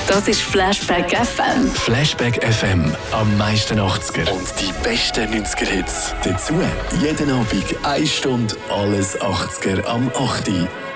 Das ist Flashback FM. Flashback FM. Am meisten 80er. Und die besten 90er-Hits. Dazu jeden Abend 1 Stunde alles 80er am 8.